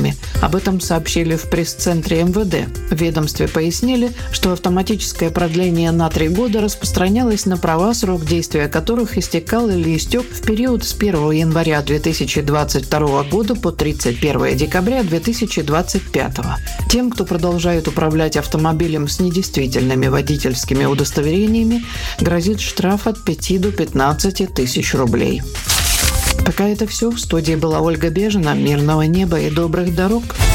штрафами. Об этом сообщили в пресс-центре МВД. В ведомстве пояснили, что автоматическое продление на 3 года распространялось на права, срок действия которых истекал или истек в период с 1 января 2022 года по 31 декабря 2025. Тем, кто продолжает управлять автомобилем с недействительными водительскими удостоверениями, грозит штраф от 5 до 15 тысяч рублей. Пока это все. В студии была Ольга Бежина. Мирного неба и добрых дорог.